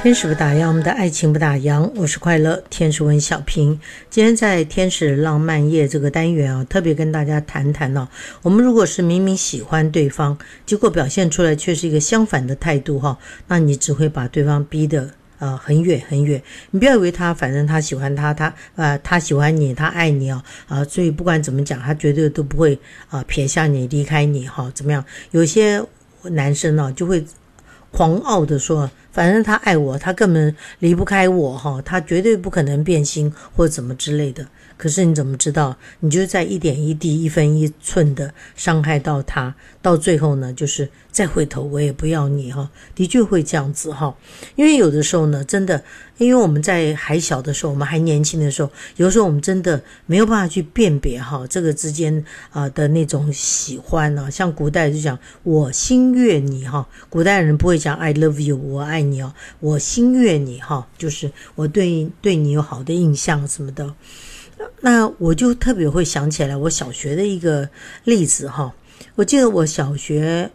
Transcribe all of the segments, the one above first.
天使不打烊，我们的爱情不打烊。我是快乐天使文小平。今天在天使浪漫夜这个单元啊，特别跟大家谈谈哦，我们如果是明明喜欢对方，结果表现出来却是一个相反的态度哈，那你只会把对方逼得很远很远。你不要以为反正他喜欢他喜欢你，他爱你所以不管怎么讲，他绝对都不会撇下你离开你怎么样？有些男生就会狂傲的说，反正他爱我，他根本离不开我他绝对不可能变心或怎么之类的。可是你怎么知道？你就在一点一滴、一分一寸的伤害到他，到最后呢，就是再回头我也不要你的确会这样子因为有的时候呢，真的，因为我们在还小的时候，我们还年轻的时候，有时候我们真的没有办法去辨别这个之间的那种喜欢像古代就讲我心悦你古代人不会讲 I love you 我爱你我心悦你就是我对你有好的印象什么的。那我就特别会想起来我小学的一个例子我记得我小学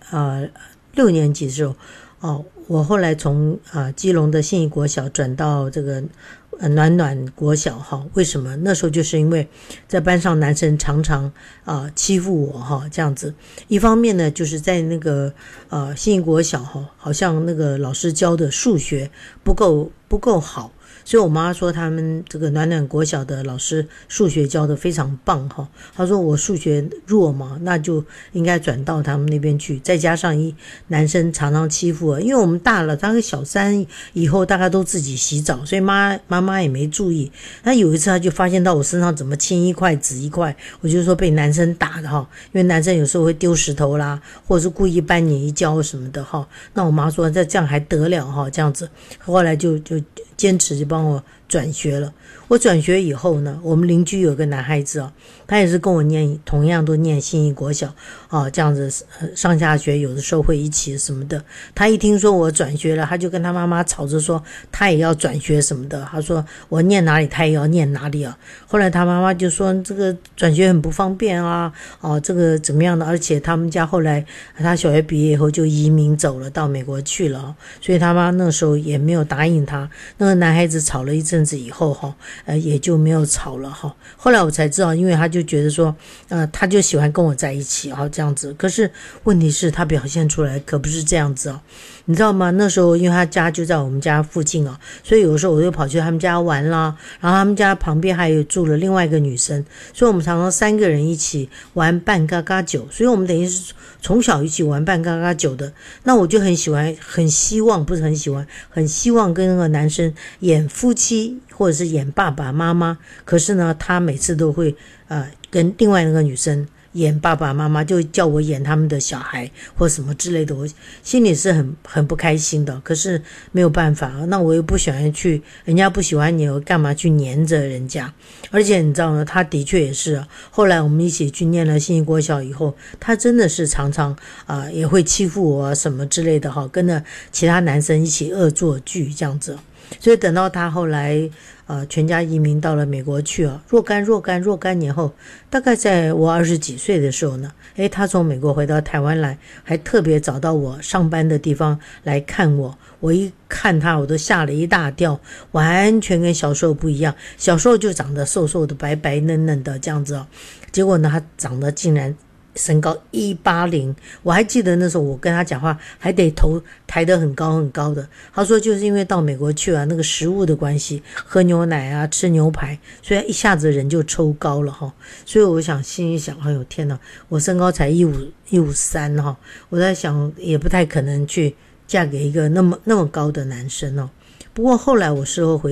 6年级的时候我后来从基隆的信义国小转到这个暖暖国小为什么？那时候就是因为在班上男生常常欺负我这样子。一方面呢，就是在那个信义国小好像那个老师教的数学不够好。所以我妈说他们这个暖暖国小的老师数学教得非常棒她说我数学弱嘛，那就应该转到他们那边去，再加上男生常常欺负我，因为我们大了，大概小3以后大概都自己洗澡，所以妈妈也没注意。那有一次她就发现到我身上怎么青一块紫一块，我就说被男生打的因为男生有时候会丢石头啦，或者是故意绊你一跤什么的那我妈说这样还得了这样子，后来就坚持就帮我转学了。我转学以后呢，我们邻居有个男孩子他也是跟我同样都念信义国小这样子上下学有的时候会一起什么的。他一听说我转学了，他就跟他妈妈吵着说他也要转学什么的。他说我念哪里他也要念哪里后来他妈妈就说这个转学很不方便这个怎么样的，而且他们家后来他小学毕业以后就移民走了，到美国去了所以他妈那时候也没有答应他。那个男孩子吵了一阵子以后也就没有吵了后来我才知道，因为他就觉得说他就喜欢跟我在一起这样子。可是问题是他表现出来可不是这样子你知道吗？那时候因为他家就在我们家附近所以有时候我就跑去他们家玩啦，然后他们家旁边还有住了另外一个女生，所以我们常常3个人一起玩扮嘎嘎酒，所以我们等于是从小一起玩扮嘎嘎酒的。那我就很希望跟那个男生演夫妻或者是演爸爸妈妈，可是呢他每次都会跟另外那个女生演爸爸妈妈，就叫我演他们的小孩或什么之类的，我心里是很不开心的。可是没有办法那我又不喜欢去，人家不喜欢你，我干嘛去黏着人家？而且你知道吗，他的确也是后来我们一起去念了信义国小以后，他真的是常常也会欺负我什么之类的跟着其他男生一起恶作剧这样子。所以等到他后来全家移民到了美国去若干年后，大概在我20几岁的时候呢，他从美国回到台湾来，还特别找到我上班的地方来看我。我一看他我都吓了一大跳，完全跟小时候不一样。小时候就长得瘦瘦的白白嫩嫩的这样子结果呢他长得竟然身高180，我还记得那时候我跟他讲话还得头抬得很高很高的。他说就是因为到美国去那个食物的关系，喝牛奶吃牛排，所以一下子人就抽高了所以我心里想，哎呦天哪，我身高才153我在想也不太可能去嫁给一个那么高的男生不过后来我事后回